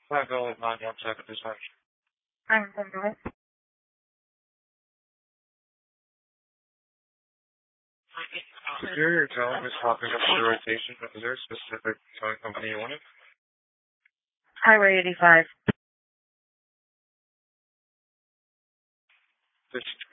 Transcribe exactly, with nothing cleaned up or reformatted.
Five Gold nine one seven dispatch. I'm going. Here your tone is popping up to the rotation, but is there a specific towing company you wanted? Highway eighty-five. This